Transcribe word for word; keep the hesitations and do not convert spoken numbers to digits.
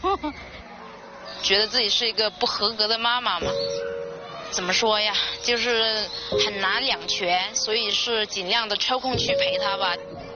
觉得自己是一个不合格的妈妈嘛。怎么说呀，就是很难两全，所以是尽量的抽空去陪他吧。